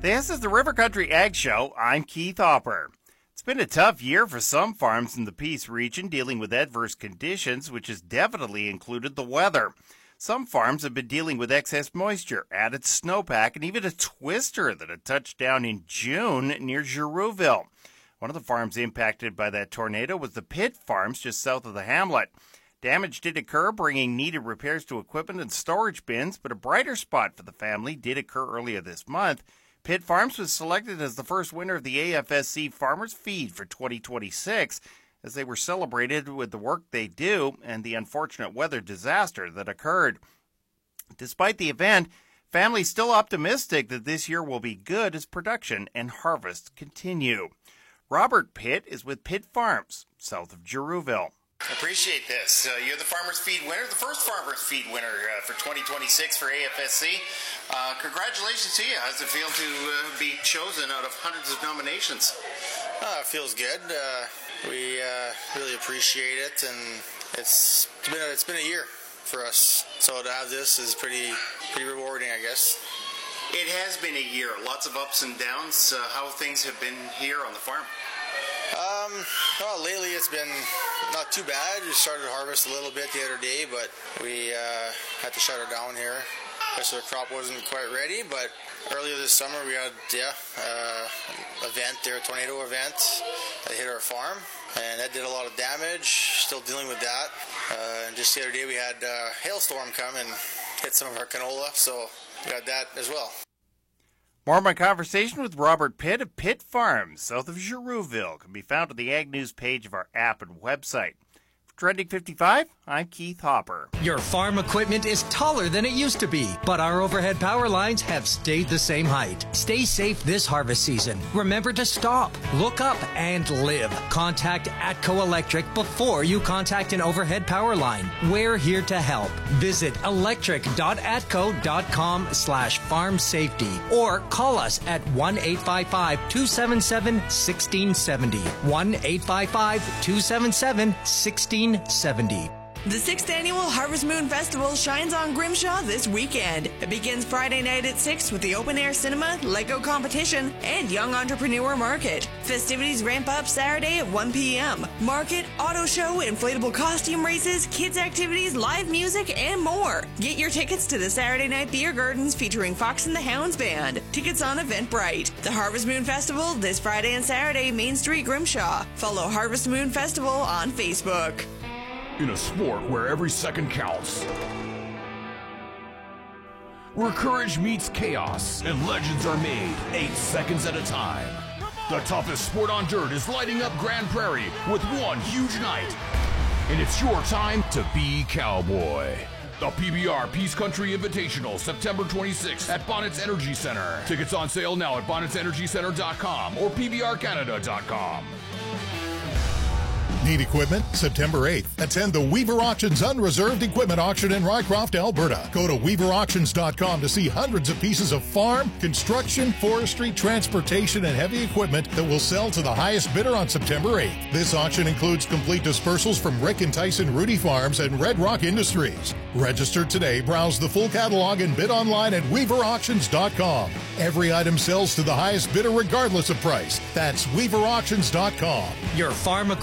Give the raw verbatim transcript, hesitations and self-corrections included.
This is the River Country Ag Show. I'm Keith Hopper. It's been a tough year for some farms in the Peace region dealing with adverse conditions, which has definitely included the weather. Some farms have been dealing with excess moisture, added snowpack, and even a twister that had touched down in June near Girouville. One of the farms impacted by that tornado was the Pitt Farms just south of the hamlet. Damage did occur, bringing needed repairs to equipment and storage bins, but a brighter spot for the family did occur earlier this month. Pitt Farms was selected as the first winner of the A F S C Farmers Feed for twenty twenty-six, as they were celebrated with the work they do and the unfortunate weather disaster that occurred. Despite the event, families still optimistic that this year will be good as production and harvest continue. Robert Pitt is with Pitt Farms, south of Girouville. Appreciate this. Uh, you're the Farmers Feed winner, the first Farmers Feed winner uh, for twenty twenty-six for A F S C. Uh, congratulations to you. How does it feel to uh, be chosen out of hundreds of nominations? Uh, it feels good. Uh, we uh, really appreciate it, and it's, it's been a, it's been a year for us. So to have this is pretty pretty rewarding, I guess. It has been a year. Lots of ups and downs. Uh, how things have been here on the farm? Um, well, lately it's been not too bad. We started to harvest a little bit the other day, but we uh, had to shut her down here. So the crop wasn't quite ready, but earlier this summer we had, yeah, uh, event there, a tornado event that hit our farm, and that did a lot of damage. Still dealing with that. Uh, and just the other day we had a hailstorm come and hit some of our canola, so we got that as well. More of my conversation with Robert Pitt of Pitt Farms, south of Girouville, can be found on the Ag News page of our app and website. For Trending fifty-five, I'm Keith Hopper. Your farm equipment is taller than it used to be, but our overhead power lines have stayed the same height. Stay safe this harvest season. Remember to stop, look up, and live. Contact ATCO Electric before you contact an overhead power line. We're here to help. Visit electric.atco.com slash farm safety or call us at one eight five five, two seven seven, one six seven zero. one eight five five, two seven seven, one six seven zero. The sixth Annual Harvest Moon Festival shines on Grimshaw this weekend. It begins Friday night at six with the open-air cinema, Lego competition, and Young Entrepreneur Market. Festivities ramp up Saturday at one p.m. Market, auto show, inflatable costume races, kids activities, live music, and more. Get your tickets to the Saturday Night Beer Gardens featuring Fox and the Hounds Band. Tickets on Eventbrite. The Harvest Moon Festival this Friday and Saturday, Main Street, Grimshaw. Follow Harvest Moon Festival on Facebook. In a sport where every second counts, where courage meets chaos and legends are made eight seconds at a time, the toughest sport on dirt is lighting up Grand Prairie with one huge night. And it's your time to be cowboy. The P B R Peace Country Invitational, September twenty-sixth at Bonnets Energy Center. Tickets on sale now at bonnets energy center dot com or p b r canada dot com. Need equipment? September eighth. Attend the Weaver Auctions Unreserved Equipment Auction in Rycroft, Alberta. Go to weaver auctions dot com to see hundreds of pieces of farm, construction, forestry, transportation, and heavy equipment that will sell to the highest bidder on September eighth. This auction includes complete dispersals from Rick and Tyson Rudy Farms and Red Rock Industries. Register today, browse the full catalog, and bid online at weaver auctions dot com. Every item sells to the highest bidder regardless of price. That's weaver auctions dot com. Your farm